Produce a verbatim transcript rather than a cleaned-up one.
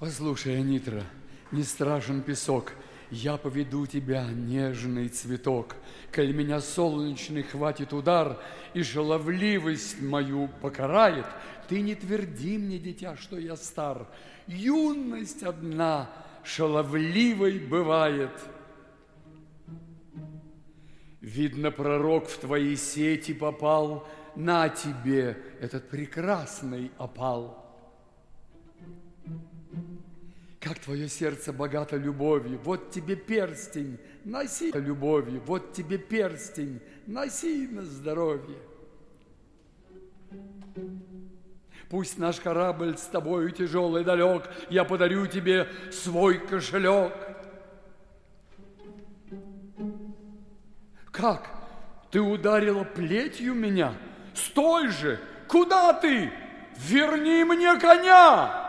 Послушай, Анитра, не страшен песок, я поведу тебя, нежный цветок. Коль меня солнечный хватит удар и шаловливость мою покарает, ты не тверди мне, дитя, что я стар. Юность одна шаловливой бывает. Видно, пророк в твои сети попал, на тебе этот прекрасный опал. Как твое сердце богато любовью, вот тебе перстень, носи любовью, вот тебе перстень, носи на здоровье. Пусть наш корабль с тобою тяжелый далек, я подарю тебе свой кошелек. Как? Ты ударила плетью меня? Стой же! Куда ты? Верни мне коня!